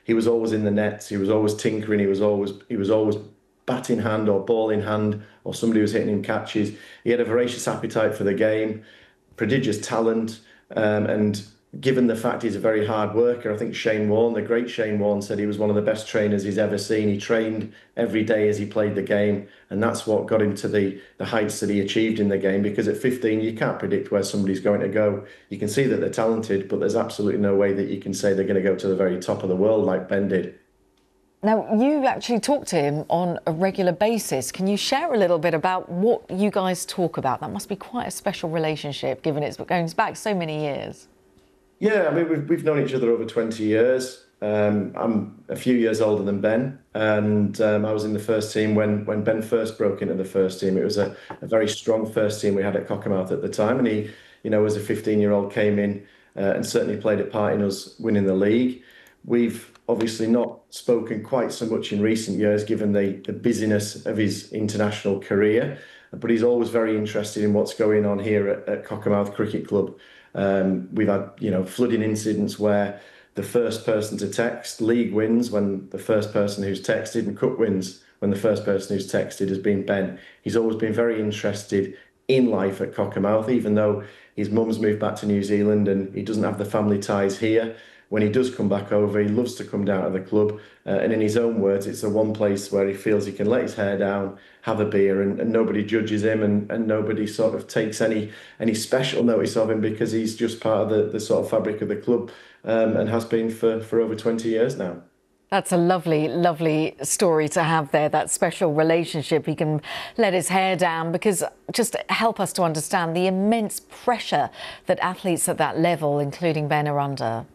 he was always in the nets. He was always tinkering. He was always bat in hand or ball in hand, or somebody was hitting him catches. He had a voracious appetite for the game, prodigious talent, and given the fact he's a very hard worker, I think Shane Warne, the great Shane Warne, said he was one of the best trainers he's ever seen. He trained every day as he played the game, and that's what got him to the heights that he achieved in the game, because at 15 you can't predict where somebody's going to go. You can see that they're talented, but there's absolutely no way that you can say they're going to go to the very top of the world like Ben did. Now, you actually talk to him on a regular basis. Can you share a little bit about what you guys talk about? That must be quite a special relationship, given it's going back so many years. Yeah, I mean, we've known each other over 20 years. I'm a few years older than Ben, and I was in the first team when Ben first broke into the first team. It was a very strong first team we had at Cockermouth at the time, and he, as a 15-year-old, came in and certainly played a part in us winning the league. We've obviously not spoken quite so much in recent years, given the busyness of his international career, but he's always very interested in what's going on here at Cockermouth Cricket Club. We've had, flooding incidents where the first person to text, league wins when the first person who's texted, and cup wins when the first person who's texted has been Ben. He's always been very interested in life at Cockermouth, even though his mum's moved back to New Zealand and he doesn't have the family ties here. When he does come back over, he loves to come down to the club. And in his own words, it's the one place where he feels he can let his hair down, have a beer, and nobody judges him, and nobody sort of takes any special notice of him, because he's just part of the sort of fabric of the club, and has been for over 20 years now. That's a lovely, lovely story to have there, that special relationship. He can let his hair down, because just help us to understand the immense pressure that athletes at that level, including Ben, are under.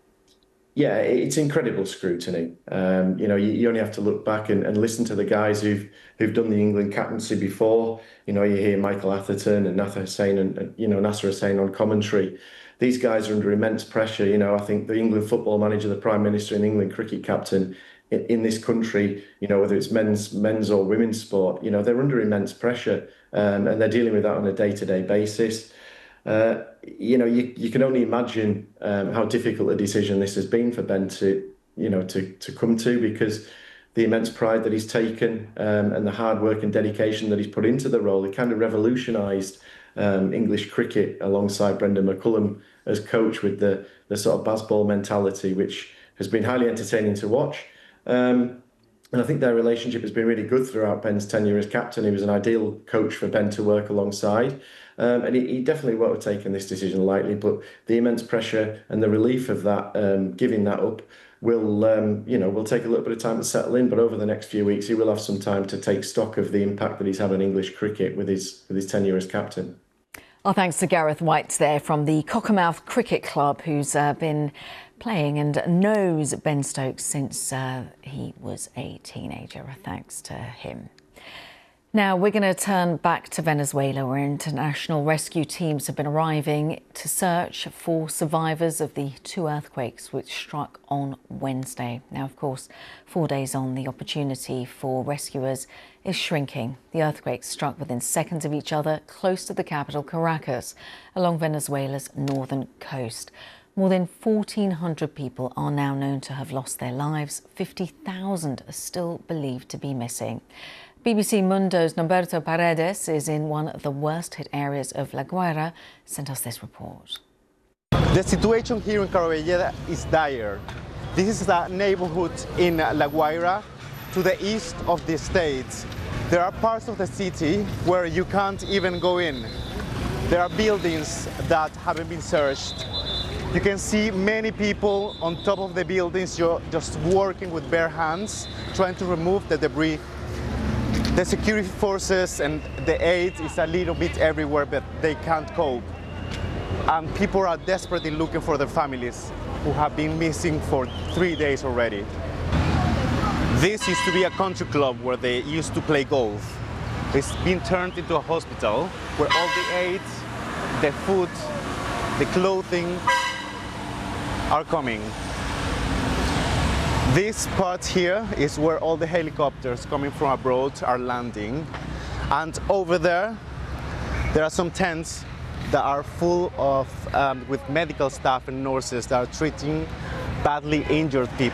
Yeah, it's incredible scrutiny. You only have to look back and listen to the guys who've done the England captaincy before. You hear Michael Atherton and Nasser Hussain on commentary. These guys are under immense pressure. I think the England football manager, the Prime Minister, and England cricket captain in this country, whether it's men's or women's sport, they're under immense pressure, and they're dealing with that on a day-to-day basis. You can only imagine how difficult a decision this has been for Ben to come to, because the immense pride that he's taken, and the hard work and dedication that he's put into the role. He kind of revolutionised English cricket alongside Brendan McCullum as coach, with the sort of baseball mentality, which has been highly entertaining to watch. And I think their relationship has been really good throughout Ben's tenure as captain. He was an ideal coach for Ben to work alongside. And he definitely won't have taken this decision lightly, but the immense pressure and the relief of that, giving that up, will take a little bit of time to settle in. But over the next few weeks, he will have some time to take stock of the impact that he's had on English cricket with his tenure as captain. Our thanks to Gareth White there from the Cockermouth Cricket Club, who's been playing and knows Ben Stokes since he was a teenager. Thanks to him. Now, we're going to turn back to Venezuela, where international rescue teams have been arriving to search for survivors of the two earthquakes which struck on Wednesday. Now, of course, 4 days on, the opportunity for rescuers is shrinking. The earthquakes struck within seconds of each other, close to the capital, Caracas, along Venezuela's northern coast. More than 1,400 people are now known to have lost their lives. 50,000 are still believed to be missing. BBC Mundo's Norberto Paredes is in one of the worst hit areas of La Guaira, sent us this report. The situation here in Carabellera is dire. This is a neighborhood in La Guaira to the east of the state. There are parts of the city where you can't even go in. There are buildings that haven't been searched. You can see many people on top of the buildings just working with bare hands, trying to remove the debris. The security forces and the aid is a little bit everywhere, but they can't cope. And people are desperately looking for their families who have been missing for 3 days already. This used to be a country club where they used to play golf. It's been turned into a hospital where all the aid, the food, the clothing are coming. This part here is where all the helicopters coming from abroad are landing. And over there are some tents that are full of with medical staff and nurses that are treating badly injured people.